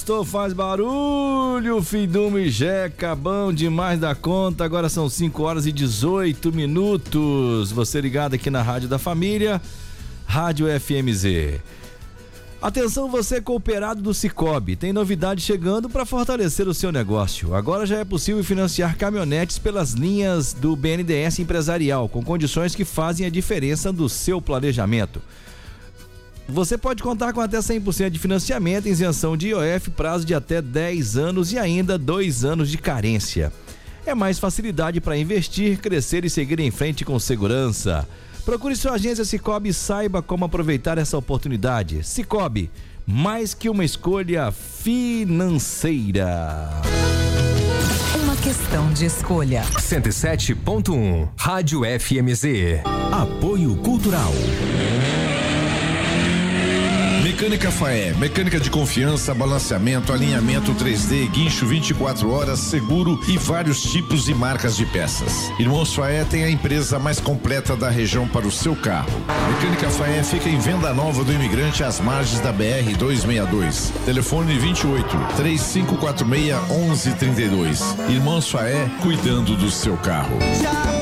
Pastor faz barulho, Fidumo e Jeca, bom demais da conta. Agora são 5h18. Você ligado aqui na Rádio da Família, Rádio FMZ. Atenção, você cooperado do Sicoob, tem novidade chegando para fortalecer o seu negócio. Agora já é possível financiar caminhonetes pelas linhas do BNDES empresarial, com condições que fazem a diferença do seu planejamento. Você pode contar com até 100% de financiamento, isenção de IOF, prazo de até 10 anos e ainda 2 anos de carência. É mais facilidade para investir, crescer e seguir em frente com segurança. Procure sua agência Sicoob e saiba como aproveitar essa oportunidade. Sicoob, mais que uma escolha financeira. Uma questão de escolha. 107.1 Rádio FMZ. Apoio Cultural. Mecânica Faé, mecânica de confiança, balanceamento, alinhamento 3D, guincho 24 horas, seguro e vários tipos e marcas de peças. Irmãos Faé tem a empresa mais completa da região para o seu carro. Mecânica Faé fica em Venda Nova do Imigrante, às margens da BR 262. Telefone 28 3546 1132. Irmãos Faé, cuidando do seu carro.